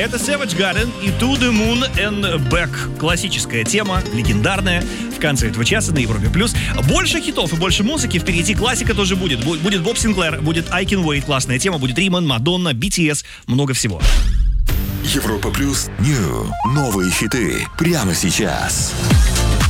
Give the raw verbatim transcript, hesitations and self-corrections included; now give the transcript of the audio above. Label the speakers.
Speaker 1: Это Savage Garden и To The Moon and Back. Классическая тема, легендарная. В конце этого часа на Европе Плюс. Больше хитов и больше музыки. Впереди классика тоже будет. Будет Боб Синклер, будет I Can Wait, классная тема. Будет Риман, Мадонна, би ти эс. Много всего.
Speaker 2: Европа Плюс. New. Новые хиты. Прямо сейчас.